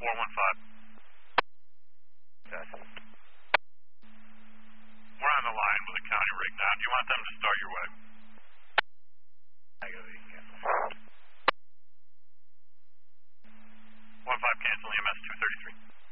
We're on the line with the county rig now. Do you want them to start your way? Negative, cancel. 15 cancel EMS 233.